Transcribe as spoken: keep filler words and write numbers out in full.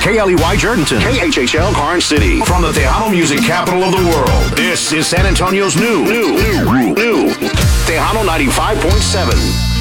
K L E Y Jerdenton. K H H L Karn City. From the Tejano music capital of the world, this is San Antonio's new, new, new, new Tejano ninety-five point seven.